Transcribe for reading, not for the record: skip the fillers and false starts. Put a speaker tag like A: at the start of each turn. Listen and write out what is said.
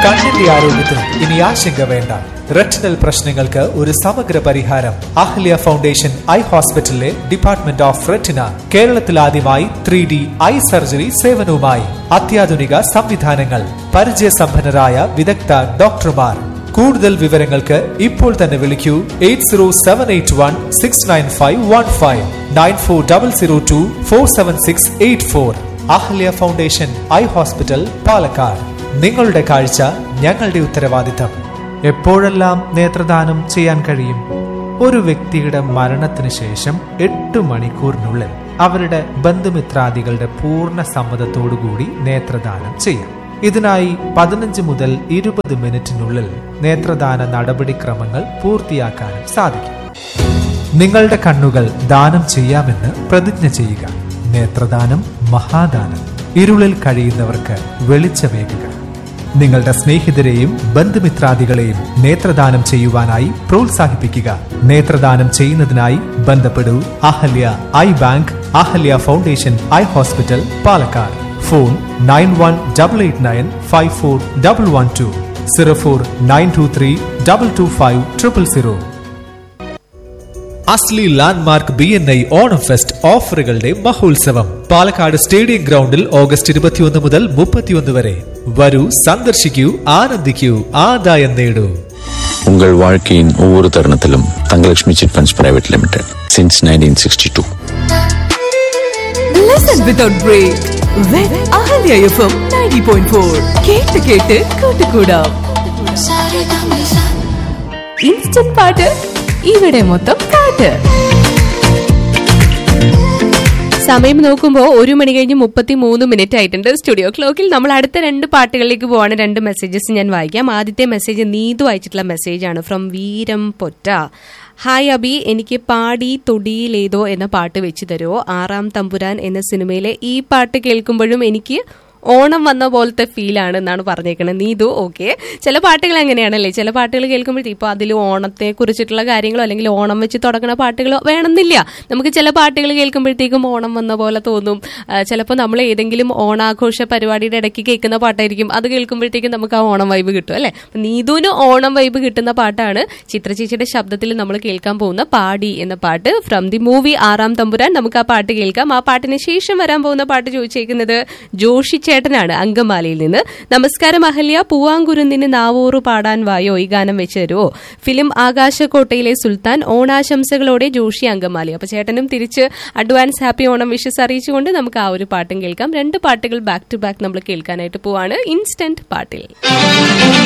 A: കണ്ണിന്റെ ആരോഗ്യത്തിന് ഇനി ആശങ്ക വേണ്ട. റെറ്റിനൽ പ്രശ്നങ്ങൾക്ക് ഒരു സമഗ്ര പരിഹാരം. അഹല്യ ഫൗണ്ടേഷൻ ഐ ഹോസ്പിറ്റലിലെ ഡിപ്പാർട്ട്മെന്റ് ഓഫ് റെറ്റിന കേരളത്തിൽ ആദ്യമായി 3D ഐ സർജറി സേവനവുമായി. അത്യാധുനിക സംവിധാനങ്ങൾ, പരിചയസമ്പന്നരായ വിദഗ്ധ ഡോക്ടർമാർ. കൂടുതൽ വിവരങ്ങൾക്ക് ഇപ്പോൾ തന്നെ വിളിക്കൂ 8078169515 9400247684. Ahalya foundation eye hospital, Palakkad. നിങ്ങളുടെ കാഴ്ച ഞങ്ങളുടെ ഉത്തരവാദിത്തം. എപ്പോഴെല്ലാം നേത്രദാനം ചെയ്യാൻ കഴിയും? ഒരു വ്യക്തിയുടെ മരണത്തിന് ശേഷം 8 മണിക്കൂറിനുള്ളിൽ അവരുടെ ബന്ധുമിത്രാദികളുടെ പൂർണ്ണ സമ്മതത്തോടുകൂടി നേത്രദാനം ചെയ്യാം. ഇതിനായി 15 മുതൽ 20 മിനിറ്റിനുള്ളിൽ നേത്രദാന നടപടിക്രമങ്ങൾ പൂർത്തിയാക്കാനും സാധിക്കും. നിങ്ങളുടെ കണ്ണുകൾ ദാനം ചെയ്യാമെന്ന് പ്രതിജ്ഞ ചെയ്യുക. നേത്രദാനം മഹാദാനം. ഇരുളിൽ കഴിയുന്നവർക്ക് വെളിച്ചമേകുക. നിങ്ങളുടെ സ്നേഹിതരെയും ബന്ധുമിത്രാദികളെയും നേത്രദാനം ചെയ്യുവാനായി പ്രോത്സാഹിപ്പിക്കുക. നേത്രദാനം ചെയ്യുന്നതിനായി ബന്ധപ്പെടൂ Ahalya I bank, Ahalya foundation eye hospital, Palakkad. Phone 9188954112 04923225000. Asli landmark BNI Onam fest ഓഫറുകളുടെ മഹോത്സവം പാലക്കാട് സ്റ്റേഡിയം ഗ്രൗണ്ടിൽ ഓഗസ്റ്റ് 21 മുതൽ 31 വരെ. വരൂ, സന്ദർശിക്കൂ, ആനന്ദിക്കൂ, ആദായം നേടൂ.
B: உங்கள் வாழ்க்கையின் ஒவ்வொரு தருணத்திலும் Thangalakshmi chit funds private limited since 1962.
C: Listen without break with Ahalya FM 90.4. കേട്ട് കൂട്ടുകൂടാം. ഇൻസ്റ്റന്റ് പാട്ട്, ഇവിടെ മൊത്തം പാട്ട്. സമയം നോക്കുമ്പോൾ 1 മണി കഴിഞ്ഞ് 33 മിനിറ്റ് ആയിട്ടുണ്ട് സ്റ്റുഡിയോ ക്ലോക്കിൽ. നമ്മൾ അടുത്ത 2 പാട്ടുകളിലേക്ക് പോവാണ്. 2 മെസ്സേജസ് ഞാൻ വായിക്കാം. ആദ്യത്തെ മെസ്സേജ് നീതു അയച്ചിട്ടുള്ള മെസ്സേജാണ് ഫ്രം വീരം പൊറ്റ. ഹായ് അബി, എനിക്ക് പാടി തൊടിയിലേതോ എന്ന പാട്ട് വെച്ച് തരുമോ? 6-ാം തമ്പുരാൻ എന്ന സിനിമയിലെ ഈ പാട്ട് കേൾക്കുമ്പോഴും എനിക്ക് ഓണം വന്ന പോലത്തെ ഫീലാണ് എന്നാണ് പറഞ്ഞേക്കണത് നീതു. ഓക്കെ, ചില പാട്ടുകൾ അങ്ങനെയാണല്ലേ, ചില പാട്ടുകൾ കേൾക്കുമ്പോഴത്തേക്കും ഇപ്പോൾ അതിൽ ഓണത്തെ കുറിച്ചിട്ടുള്ള കാര്യങ്ങളോ അല്ലെങ്കിൽ ഓണം വെച്ച് തുടങ്ങുന്ന പാട്ടുകളോ വേണമെന്നില്ല. നമുക്ക് ചില പാട്ടുകൾ കേൾക്കുമ്പോഴത്തേക്കും ഓണം വന്ന പോലെ തോന്നും. ചിലപ്പോൾ നമ്മൾ ഏതെങ്കിലും ഓണാഘോഷ പരിപാടിയുടെ ഇടയ്ക്ക് കേൾക്കുന്ന പാട്ടായിരിക്കും, അത് കേൾക്കുമ്പോഴത്തേക്കും നമുക്ക് ആ ഓണം വൈബ് കിട്ടും അല്ലേ. നീതുവിന് ഓണം വൈബ് കിട്ടുന്ന പാട്ടാണ് ചിത്രചേച്ചിയുടെ ശബ്ദത്തിൽ നമ്മൾ കേൾക്കാൻ പോകുന്ന പാടി എന്ന പാട്ട് ഫ്രം ദി മൂവി 6-ാം തമ്പുരാൻ. നമുക്ക് ആ പാട്ട് കേൾക്കാം. ആ പാട്ടിന് ശേഷം വരാൻ പോകുന്ന പാട്ട് ചോദിച്ചേക്കുന്നത് ജോഷി ചേട്ടനാണ് അങ്കമാലിയിൽ നിന്ന്. നമസ്കാരം അഹല്യ, പൂവാങ്കുരുന്നിന് നാവൂറ് പാടാൻ വായോ, ഈ ഗാനം വെച്ച് തരുമോ? ഫിലിം ആകാശക്കോട്ടയിലെ സുൽത്താൻ. ഓണാശംസകളോടെ ജോഷി അങ്കമാലി. അപ്പൊ ചേട്ടനും തിരിച്ച് അഡ്വാൻസ് ഹാപ്പി ഓണം വിഷസ് അറിയിച്ചുകൊണ്ട് നമുക്ക് ആ ഒരു പാട്ടും കേൾക്കാം. 2 പാട്ടുകൾ ബാക്ക് ടു ബാക്ക് നമ്മൾ കേൾക്കാനായിട്ട് പോവാണ് ഇൻസ്റ്റന്റ് പാട്ടിൽ.